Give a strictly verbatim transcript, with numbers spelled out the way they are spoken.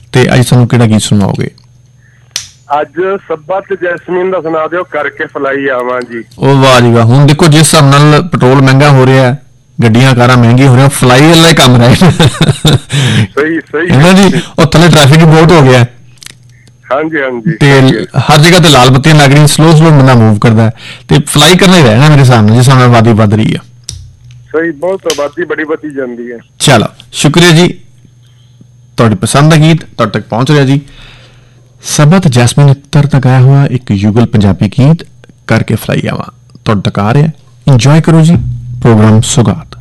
ਤੇ ਅੱਜ ਸਾਨੂੰ ਕਿਹੜਾ ਗੀਤ ਸੁਣਾਓਗੇ? ਅੱਜ ਸੱਬਾ ਤੇ ਜੈਸਮੀਨ ਦਾ ਸੁਣਾ ਦਿਓ, ਕਰਕੇ ਫਲਾਈ ਆਵਾਂ ਜੀ। ਉਹ ਵਾਹ ਜੀ ਵਾਹ। ਹੁਣ ਦੇਖੋ ਜਿਸ ਹਿਸਾਬ ਨਾਲ ਪੈਟਰੋਲ ਮਹਿੰਗਾ ਹੋ ਰਿਹਾ, ਗੱਡੀਆਂ ਕਾਰਾਂ ਮਹਿੰਗੀਆਂ ਹੋ ਰਹੀਆਂ, ਫਲਾਈ ਵਾਲਾ ਹੀ ਕੰਮ ਰਹਿ ਸਹੀ ਸਹੀ ਹੈ ਨਾ ਜੀ। ਉਹ ਥੱਲੇ ਟ੍ਰੈਫਿਕ ਬਹੁਤ ਹੋ ਗਿਆ। ਹਾਂਜੀ ਹਾਂਜੀ। ਤੇ ਹਰ ਜਗ੍ਹਾ ਤੇ ਲਾਲ ਬੱਤੀਆਂ ਲੱਗ ਰਹੀਆਂ, ਸਲੋ ਸਲੋ ਬੰਦਾ ਮੂਵ ਕਰਦਾ ਤੇ ਫਲਾਈ ਕਰਨਾ ਹੀ ਰਹਿਣਾ ਮੇਰੇ ਹਿਸਾਬ ਨਾਲ, ਜਿਸ ਹਿਸਾਬ ਨਾਲ ਆਬਾਦੀ ਵੱਧ ਰਹੀ ਹੈ। ਸਹੀ, ਬਹੁਤ ਆਬਾਦੀ ਬੜੀ ਵਧੀ ਜਾਂਦੀ ਹੈ। ਚਲੋ ਸ਼ੁਕਰੀਆ ਜੀ, ਤੁਹਾਡੀ ਪਸੰਦ ਦਾ ਗੀਤ ਤੁਹਾਡੇ ਤੱਕ ਪਹੁੰਚ ਰਿਹਾ ਜੀ। ਸੱਬਾ ਤੇ ਜੈਸਮੀਨ ਅਖਤਰ ਦਾ ਗਾਇਆ ਹੋਇਆ ਇੱਕ ਯੁਗਲ ਪੰਜਾਬੀ ਗੀਤ ਕਰਕੇ ਫਲਾਈ ਆਵਾਂ ਤੁਹਾਡੇ ਤੱਕ ਆ ਰਿਹਾ। ਇੰਜੋਏ ਕਰੋ ਜੀ ਪ੍ਰੋਗਰਾਮ ਸੁਗਾਤ।